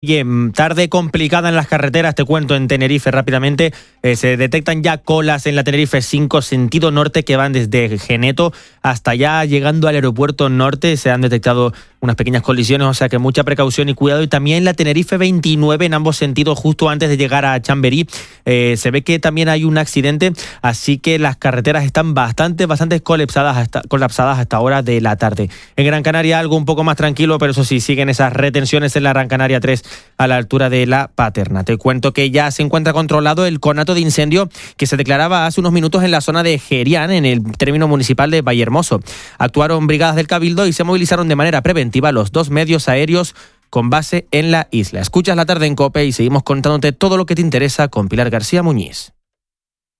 Oye, tarde complicada en las carreteras, te cuento, en Tenerife rápidamente. Se detectan ya colas en la Tenerife 5 sentido norte que van desde Geneto hasta allá, llegando al aeropuerto norte. Se han detectado unas pequeñas colisiones, o sea que mucha precaución y cuidado. Y también la Tenerife 29 en ambos sentidos, justo antes de llegar a Chamberí. Se ve que también hay un accidente, así que las carreteras están bastante colapsadas hasta hora de la tarde. En Gran Canaria algo un poco más tranquilo, pero eso sí, siguen esas retenciones en la Gran Canaria 3 a la altura de la Paterna. Te cuento que ya se encuentra controlado el conato de incendio que se declaraba hace unos minutos en la zona de Gerián, en el término municipal de Vallehermoso. Actuaron brigadas del Cabildo y se movilizaron de manera preventiva los 2 medios aéreos con base en la isla. Escuchas La Tarde en COPE y seguimos contándote todo lo que te interesa con Pilar García Muñiz.